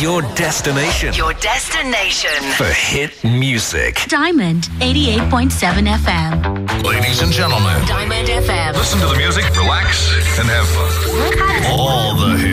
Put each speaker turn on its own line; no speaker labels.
Your destination.
Your destination.
For hit music.
Diamond 88.7 FM.
Ladies and gentlemen.
Diamond FM.
Listen to the music, relax, and have fun. All the hits.